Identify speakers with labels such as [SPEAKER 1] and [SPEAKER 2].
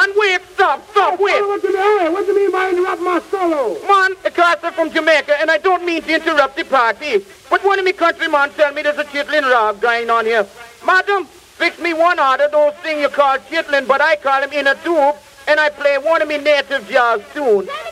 [SPEAKER 1] man, wait, stop, wait.
[SPEAKER 2] What do you mean by interrupt my solo?
[SPEAKER 1] Man, because I'm from Jamaica, and I don't mean to interrupt the party. But one of my countrymen tell me there's a chitlin rag going on here. Madam, fix me one order, those things you call chitlin, but I call them in a tube, and I play one of my native jazz tunes.